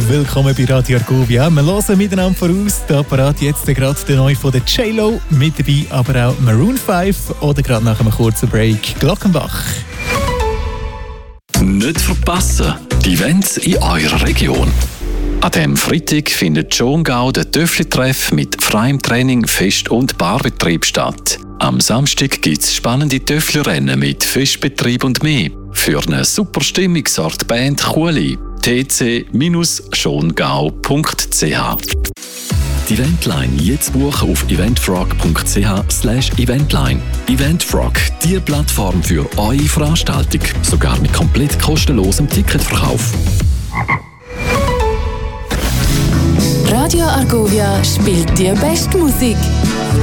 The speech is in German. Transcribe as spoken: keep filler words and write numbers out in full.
willkommen bei Radio Argovia. Wir hören miteinander voraus. Der Apparat jetzt gerade der neue von der J-Lo. Mit dabei aber auch Maroon fünf oder gerade nach einem kurzen Break Glockenbach. Nicht verpassen, die Events in eurer Region. An diesem Freitag findet Schongau der Töffli-Treff mit freiem Training, Fest- und Barbetrieb statt. Am Samstag gibt es spannende Töffli-Rennen mit Festbetrieb und mehr. Für eine super Stimmung sorgt die Band Chuli. t c schongau punkt c h. Die Eventline jetzt buchen auf eventfrog punkt c h slash eventline. Eventfrog, die Plattform für eure Veranstaltung, sogar mit komplett kostenlosem Ticketverkauf. Radio Argovia spielt die beste Musik.